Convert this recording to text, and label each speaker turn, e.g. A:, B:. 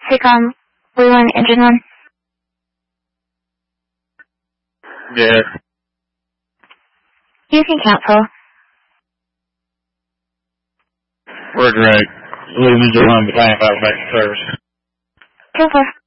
A: TACOM, Wayland, engine 1.
B: Yeah.
A: You can cancel.
B: We're great. Leave me just one, but I ain't about back to service.
A: Cancel.